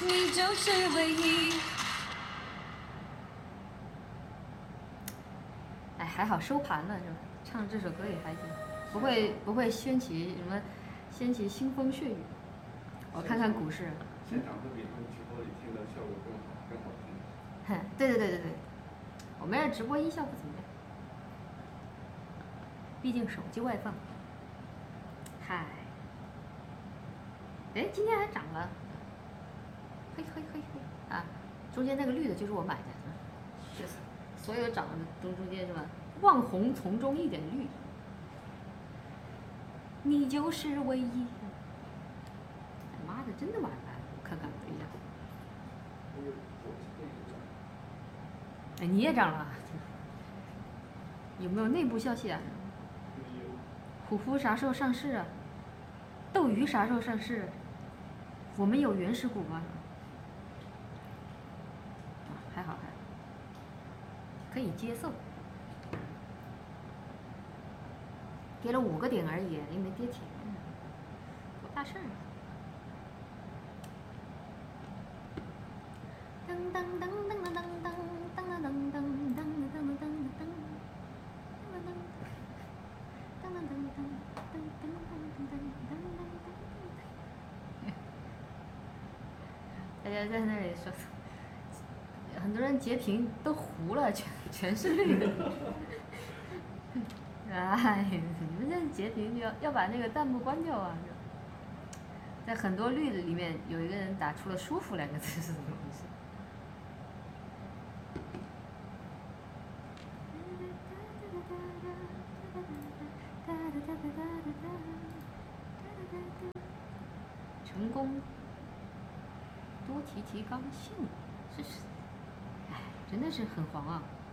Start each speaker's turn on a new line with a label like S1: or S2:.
S1: 你就是唯一。哎，还好收盘了是吧？唱这首歌也还行，不会掀起腥风血雨。我看看股市。
S2: 现场会比他们直播里听的效果更好听。
S1: 对，我们这直播音效不怎么样，毕竟手机外放。嗨，哎，今天还涨了，嘿啊！中间那个绿的就是我买的，就是所有涨的中间是吧？望红从中一点绿，你就是唯一。妈的，真的晚了，看看一下。哎，你也涨了？有没有内部消息啊？虎扑啥时候上市啊？斗鱼啥时候上市？我们有原始股吗？还好，可以接受。跌了5个点而已，又没跌钱，多大事儿啊！噔噔噔噔噔噔噔噔噔噔噔噔噔噔噔噔。大家在那里说，很多人截屏都糊了，全是绿的。哎，你们这截屏要把那个弹幕关掉啊！在很多绿的里面，有一个人打出了"舒服"2个字，是怎么回事？成功，多提提刚性，这是，哎，真的是很黄啊！